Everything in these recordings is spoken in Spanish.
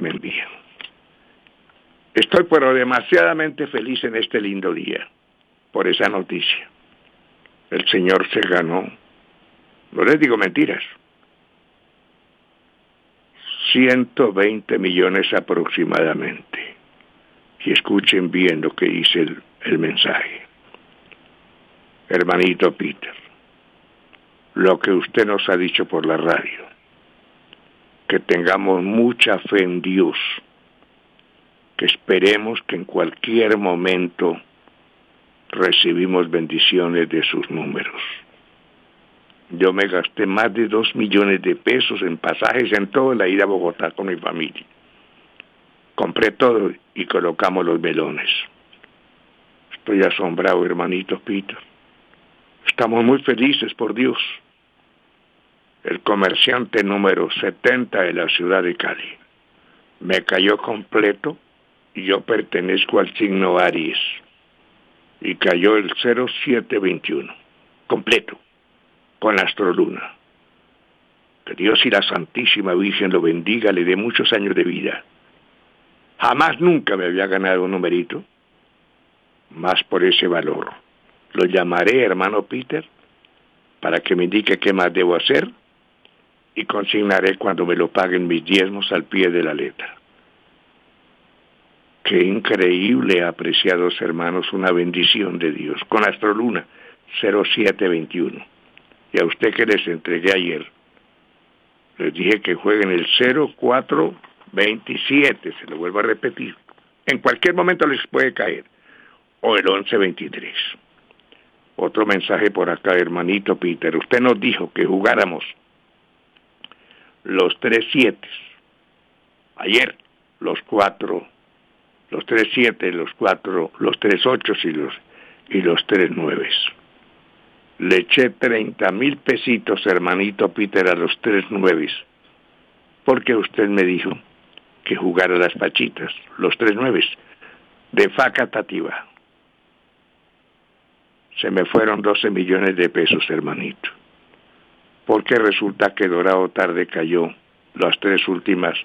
me envían. Estoy pero demasiadamente feliz en este lindo día por esa noticia. El señor se ganó, no les digo mentiras, 120 millones aproximadamente. Y escuchen bien lo que dice el mensaje. Hermanito Peter, lo que usted nos ha dicho por la radio, que tengamos mucha fe en Dios, que esperemos que en cualquier momento recibimos bendiciones de sus números. Yo me gasté más de 2 millones de pesos en pasajes en toda la ida a Bogotá con mi familia. Compré todo y colocamos los velones. Estoy asombrado, hermanito Peter. Estamos muy felices, por Dios. El comerciante número 70 de la ciudad de Cali me cayó completo y yo pertenezco al signo Aries. Y cayó el 0721, completo, con la astroluna. Que Dios y la Santísima Virgen lo bendiga, le dé muchos años de vida. Jamás nunca me había ganado un numerito, más por ese valor. Lo llamaré, hermano Peter, para que me indique qué más debo hacer y consignaré cuando me lo paguen mis diezmos al pie de la letra. Qué increíble, apreciados hermanos, una bendición de Dios. Con astroluna 0721. Y a usted que les entregué ayer, les dije que jueguen el 0427, se lo vuelvo a repetir. En cualquier momento les puede caer. O el 1123. Otro mensaje por acá, hermanito Peter. Usted nos dijo que jugáramos los 3-7. Ayer, los 4, los 3-7, los 4, los 3-8 y los 3-9. Le eché 30,000 pesitos, hermanito Peter, a los 3-9, porque usted me dijo que jugara las pachitas, los 3-9, de facatativa. Se me fueron 12 millones de pesos, hermanito, porque resulta que Dorado Tarde cayó las tres últimas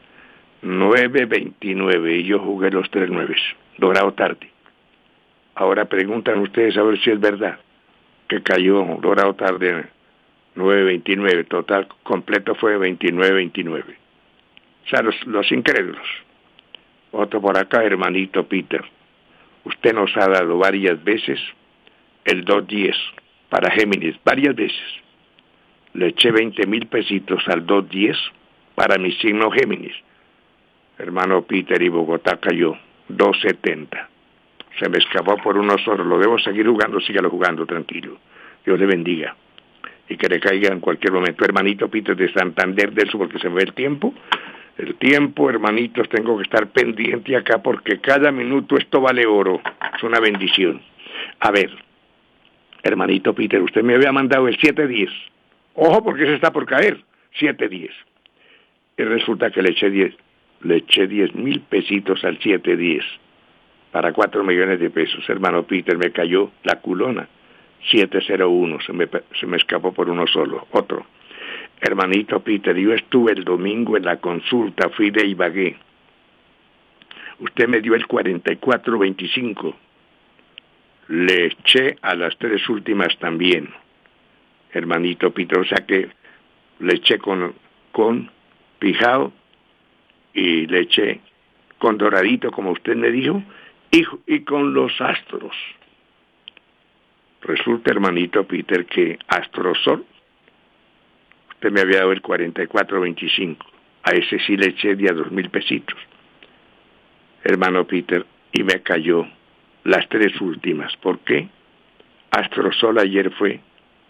9-29 y yo jugué los 3-9, Dorado Tarde. Ahora preguntan ustedes a ver si es verdad que cayó Dorado Tarde 9-29, total completo fue 29-29. O sea, los incrédulos. Otro por acá, hermanito Peter. Usted nos ha dado varias veces el 2-10 para Géminis, varias veces. Le eché 20,000 pesitos al 2-10 para mi signo Géminis. Hermano Peter, y Bogotá cayó 2.70. Se me escapó por uno solo. Lo debo seguir jugando, sígalo jugando, tranquilo. Dios le bendiga. Y que le caiga en cualquier momento. Hermanito Peter de Santander del Sur, porque se me ve el tiempo. El tiempo, hermanitos, tengo que estar pendiente acá porque cada minuto esto vale oro. Es una bendición. A ver, hermanito Peter, usted me había mandado el 7-10. Ojo porque se está por caer. 7-10. Y resulta que le eché 10,000 pesitos al 7-10 para 4 millones de pesos. Hermano Peter, me cayó la culona. 701, se me escapó por uno solo. Otro. Hermanito Peter, yo estuve el domingo en la consulta, fui de Ibagué. Usted me dio el 4425. Le eché a las tres últimas también. Hermanito Peter, o sea que le eché con Pijao y le eché con Doradito, como usted me dijo, y con los astros. Resulta, hermanito Peter, que Astrosol, usted me había dado el 4425, a ese sí le eché de a 2,000 pesitos, hermano Peter, y me cayó las tres últimas. ¿Por qué? Astrosol ayer fue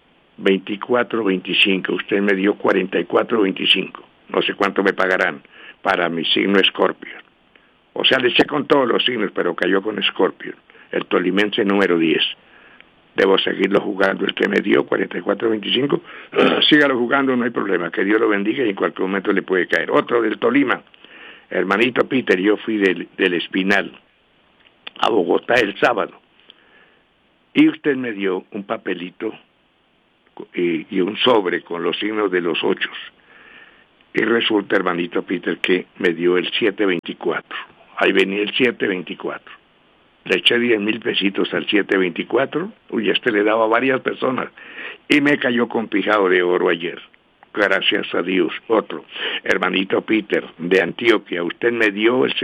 24.25, usted me dio 44.25, no sé cuánto me pagarán para mi signo Escorpio. O sea, le eché con todos los signos, pero cayó con Escorpio, el tolimense número 10. Debo seguirlo jugando, el que me dio 44.25, sígalo jugando, no hay problema, que Dios lo bendiga y en cualquier momento le puede caer. Otro del Tolima, hermanito Peter, yo fui del Espinal a Bogotá el sábado, y usted me dio un papelito y un sobre con los signos de los 8, Y resulta, hermanito Peter, que me dio el 724. Ahí venía el 724. Le eché 10,000 pesitos al 724. Uy, le daba a varias personas. Y me cayó con pijado de oro ayer. Gracias a Dios. Otro. Hermanito Peter, de Antioquia. Usted me dio el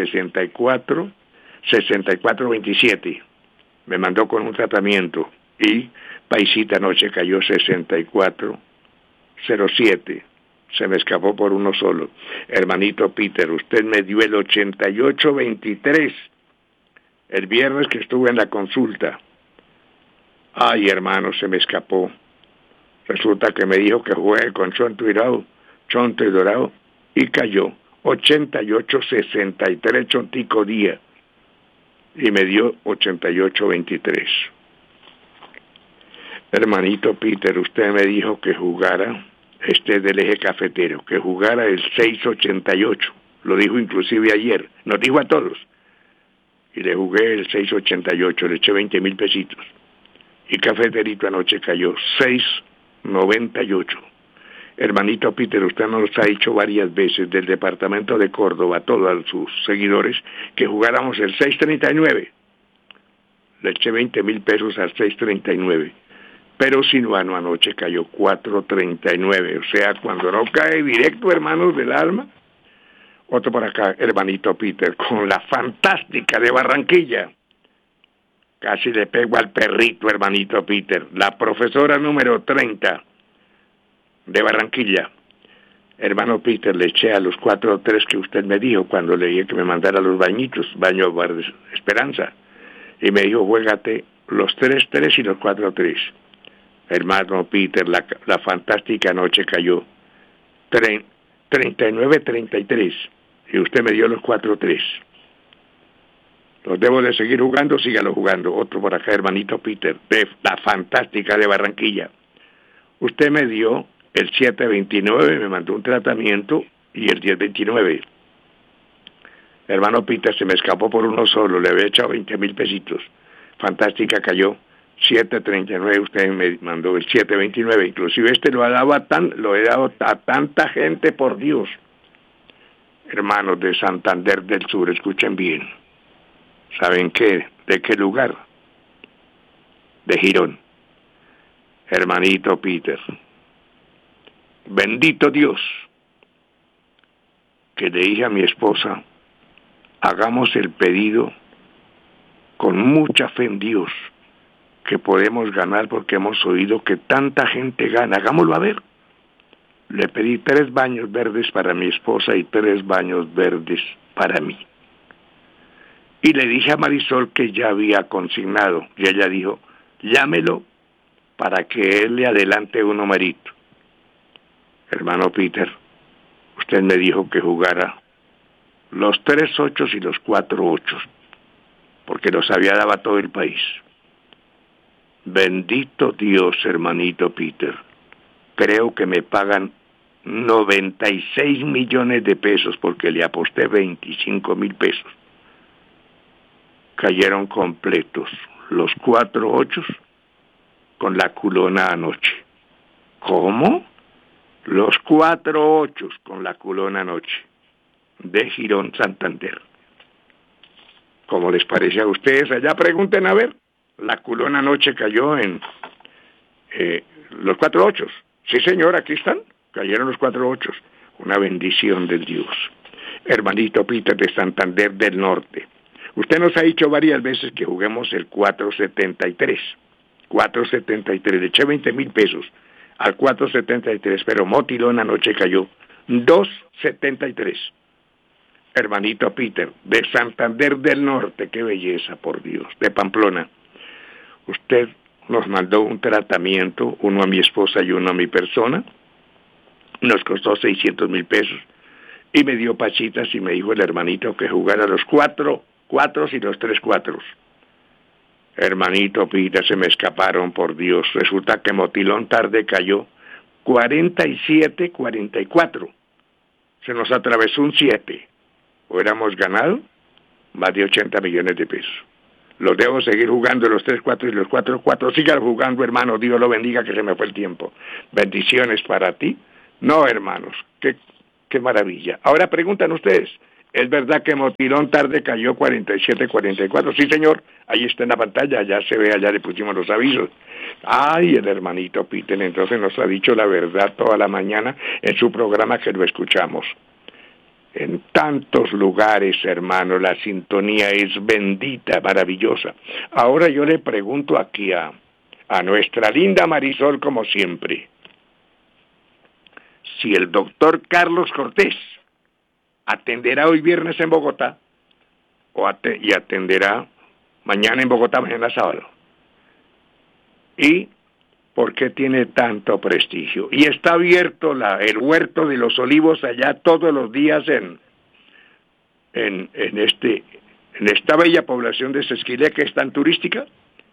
6427. Me mandó con un tratamiento. Y paisita anoche cayó 6407. Se me escapó por uno solo. Hermanito Peter, usted me dio el 8823. El viernes que estuve en la consulta. Ay, hermano, se me escapó. Resulta que me dijo que juegue con Chonto y Dorado, y cayó 8863 Chontico día, y me dio 8823. Hermanito Peter, usted me dijo que jugara del eje cafetero, que jugara el 688. Lo dijo inclusive ayer, nos dijo a todos. Y le jugué el 688, le eché 20,000 pesitos. Y Cafeterito anoche cayó 698. Hermanito Peter, usted nos ha dicho varias veces del departamento de Córdoba, a todos sus seguidores, que jugáramos el 639. Le eché 20,000 pesos al 639. Pero Sinuano anoche cayó 439. O sea, cuando no cae directo, hermanos del alma. Otro por acá, hermanito Peter, con la fantástica de Barranquilla. Casi le pego al perrito, hermanito Peter. La profesora número 30 de Barranquilla. Hermano Peter, le eché a los 4-3 que usted me dijo cuando le dije que me mandara los bañitos, baño de Esperanza. Y me dijo, juégate los 3-3 y los 4-3. Hermano Peter, la fantástica noche cayó 39-33. Y usted me dio los 4-3. Los debo de seguir jugando, sígalo jugando. Otro por acá, hermanito Peter, de la fantástica de Barranquilla. Usted me dio el 729, me mandó un tratamiento, y el 1029. Hermano Peter, se me escapó por uno solo, le había echado 20,000 pesitos. Fantástica cayó 739, usted me mandó el 729. Inclusive lo he dado a tanta gente, por Dios. Hermanos de Santander del Sur, escuchen bien. ¿Saben qué? ¿De qué lugar? De Girón. Hermanito Peter, bendito Dios, que le dije a mi esposa, hagamos el pedido con mucha fe en Dios, que podemos ganar porque hemos oído que tanta gente gana, hagámoslo a ver. Le pedí 3 baños verdes para mi esposa y 3 baños verdes para mí. Y le dije a Marisol que ya había consignado, y ella dijo, llámelo para que él le adelante un numerito. Hermano Peter, usted me dijo que jugara los 3 8 y los 4 8, porque los había dado a todo el país. Bendito Dios, hermanito Peter. Creo que me pagan 96 millones de pesos porque le aposté 25,000 pesos. Cayeron completos los 4 8 con la culona anoche. ¿Cómo? Los 4 8 con la culona anoche de Girón, Santander. ¿Cómo les parece a ustedes? Allá pregunten a ver. La culona anoche cayó en los 4 8. Sí, señor, aquí están. Cayeron los 4 8. Una bendición del Dios. Hermanito Peter de Santander del Norte. Usted nos ha dicho varias veces que juguemos el 473. 473. Le eché 20,000 pesos al 473, pero Motilón anoche cayó 273. Hermanito Peter, de Santander del Norte, qué belleza, por Dios, de Pamplona. Usted nos mandó un tratamiento, uno a mi esposa y uno a mi persona, nos costó 600,000 pesos, y me dio pachitas y me dijo el hermanito que jugara los 4 4 y los 3 4. Hermanito Peter, se me escaparon, por Dios. Resulta que Motilón tarde cayó 47-44. Se nos atravesó un 7. Hubiéramos ganado más de 80 millones de pesos. Los debo seguir jugando los 3 4 y los 4 4. Sigan jugando, hermano. Dios lo bendiga, que se me fue el tiempo. Bendiciones para ti. No, hermanos, que Qué maravilla. Ahora preguntan ustedes, ¿es verdad que Motilón tarde cayó 47-44? Sí, señor, ahí está en la pantalla, ya se ve, allá le pusimos los avisos. Ay, el hermanito Peter entonces nos ha dicho la verdad toda la mañana en su programa que lo escuchamos. En tantos lugares, hermano, la sintonía es bendita, maravillosa. Ahora yo le pregunto aquí a nuestra linda Marisol, como siempre, si el doctor Carlos Cortés atenderá hoy viernes en Bogotá y atenderá mañana en Bogotá, mañana sábado. ¿Y por qué tiene tanto prestigio? Y está abierto el Huerto de los Olivos allá todos los días en esta bella población de Sesquilé que es tan turística.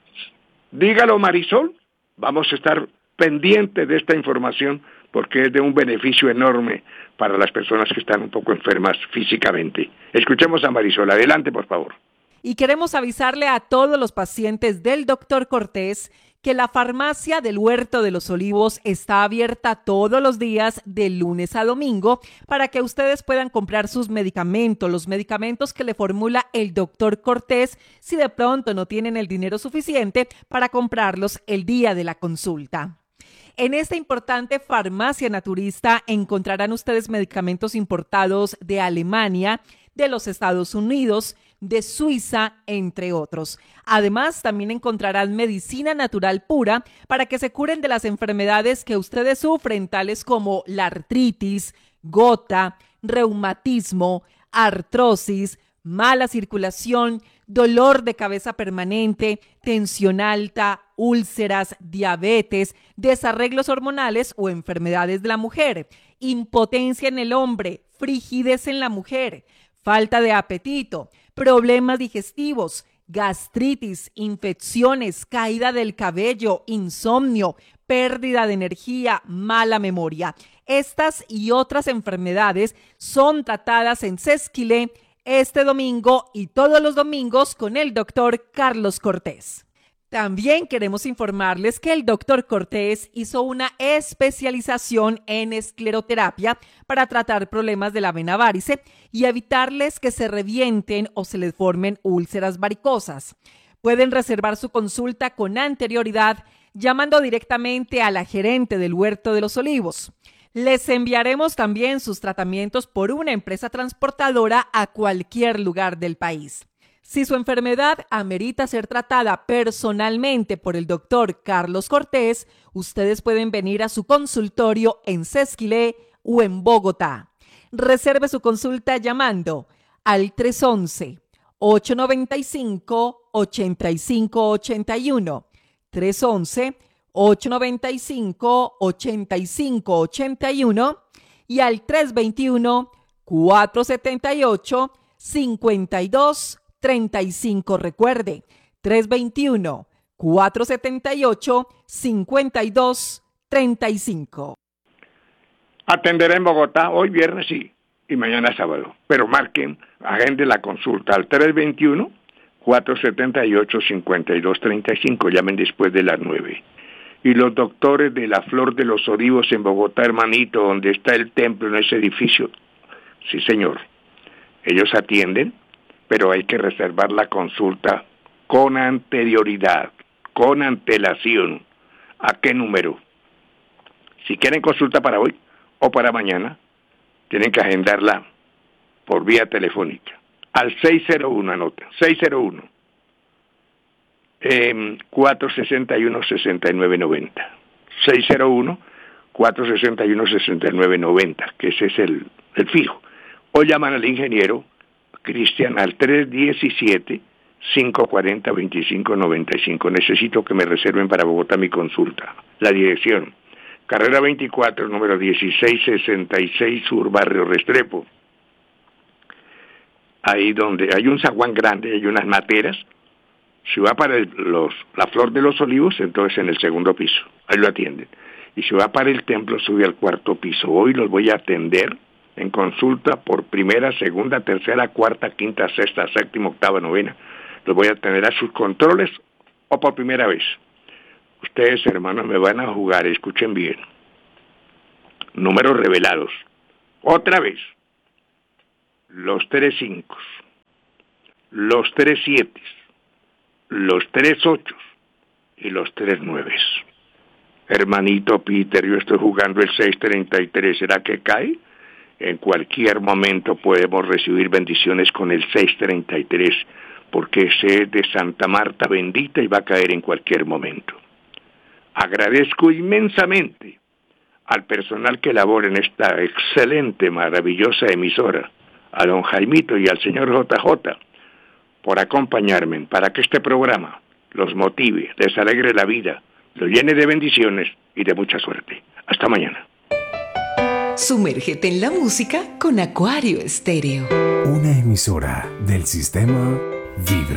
Dígalo, Marisol, vamos a estar pendientes de esta información porque es de un beneficio enorme para las personas que están un poco enfermas físicamente. Escuchemos a Marisol. Adelante, por favor. Y queremos avisarle a todos los pacientes del doctor Cortés que la farmacia del Huerto de los Olivos está abierta todos los días de lunes a domingo para que ustedes puedan comprar sus medicamentos, los medicamentos que le formula el doctor Cortés si de pronto no tienen el dinero suficiente para comprarlos el día de la consulta. En esta importante farmacia naturista encontrarán ustedes medicamentos importados de Alemania, de los Estados Unidos, de Suiza, entre otros. Además, también encontrarán medicina natural pura para que se curen de las enfermedades que ustedes sufren, tales como la artritis, gota, reumatismo, artrosis, mala circulación, dolor de cabeza permanente, tensión alta, úlceras, diabetes, desarreglos hormonales o enfermedades de la mujer, impotencia en el hombre, frigidez en la mujer, falta de apetito, problemas digestivos, gastritis, infecciones, caída del cabello, insomnio, pérdida de energía, mala memoria. Estas y otras enfermedades son tratadas en Sesquilé este domingo y todos los domingos con el doctor Carlos Cortés. También queremos informarles que el doctor Cortés hizo una especialización en escleroterapia para tratar problemas de la vena várice y evitarles que se revienten o se les formen úlceras varicosas. Pueden reservar su consulta con anterioridad llamando directamente a la gerente del Huerto de los Olivos. Les enviaremos también sus tratamientos por una empresa transportadora a cualquier lugar del país. Si su enfermedad amerita ser tratada personalmente por el doctor Carlos Cortés, ustedes pueden venir a su consultorio en Sesquilé o en Bogotá. Reserve su consulta llamando al 311-895-8581, 311-895-8581 y al 321-478-5235. Recuerde, 321-478-5235. Atenderé en Bogotá hoy viernes y mañana sábado. Pero marquen, agenden la consulta al 321-478-5235. Llamen después de las 9. Y los doctores de la Flor de los Olivos en Bogotá, hermanito, donde está el templo en ese edificio. Sí, señor. Ellos atienden, pero hay que reservar la consulta con anterioridad, con antelación. ¿A qué número? Si quieren consulta para hoy o para mañana, tienen que agendarla por vía telefónica. Al 601, anota, 601 461-6990. 601-461-6990, que ese es el fijo. O llaman al ingeniero Cristian al 317-540-2595. Necesito que me reserven para Bogotá mi consulta. La dirección: Carrera 24, número 1666 Sur, Barrio Restrepo. Ahí donde hay un zaguán grande, hay unas materas. Si va para la Flor de los Olivos, entonces en el segundo piso. Ahí lo atienden. Y si va para el templo, sube al cuarto piso. Hoy los voy a atender en consulta por primera, segunda, tercera, cuarta, quinta, sexta, séptima, octava, novena. Los voy a atender a sus controles o por primera vez. Ustedes, hermanos, me van a jugar, escuchen bien. Números revelados. Otra vez, los 3 5, los 3 7, los 3 8 y los 3 9. Hermanito Peter, yo estoy jugando el 633, ¿será que cae? En cualquier momento podemos recibir bendiciones con el 633, porque ese es de Santa Marta bendita y va a caer en cualquier momento. Agradezco inmensamente al personal que labora en esta excelente, maravillosa emisora, a don Jaimito y al señor JJ, por acompañarme para que este programa los motive, les alegre la vida, los llene de bendiciones y de mucha suerte. Hasta mañana. Sumérgete en la música con Acuario Estéreo. Una emisora del sistema Vibra.